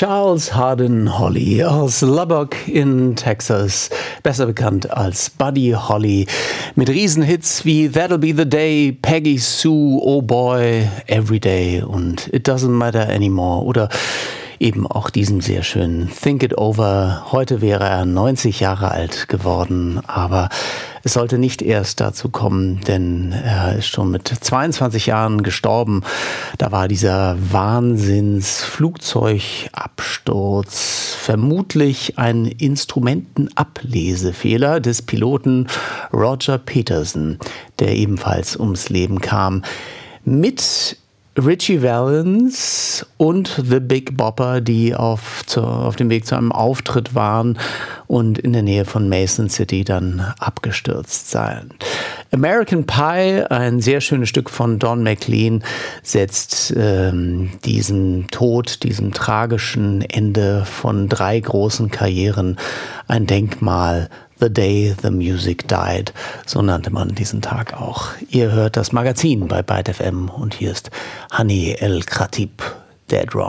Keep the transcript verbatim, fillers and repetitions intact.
Charles Hardin Holly aus Lubbock in Texas, besser bekannt als Buddy Holly, mit Riesenhits wie That'll Be the Day, Peggy Sue, Oh Boy, Everyday und It Doesn't Matter Anymore oder eben auch diesen sehr schönen Think It Over. Heute wäre er neunzig Jahre alt geworden, aber es sollte nicht erst dazu kommen, denn er ist schon mit zweiundzwanzig Jahren gestorben. Da war dieser Wahnsinns-Flugzeugabsturz vermutlich ein Instrumentenablesefehler des Piloten Roger Peterson, der ebenfalls ums Leben kam. Mit Ritchie Valens und The Big Bopper, die auf, zu, auf dem Weg zu einem Auftritt waren und in der Nähe von Mason City dann abgestürzt seien. American Pie, ein sehr schönes Stück von Don McLean, setzt ähm, diesem Tod, diesem tragischen Ende von drei großen Karrieren ein Denkmal. The Day the Music Died, so nannte man diesen Tag auch. Ihr hört das Magazin bei Byte F M und hier ist Hani El Khatib, Dead Wrong.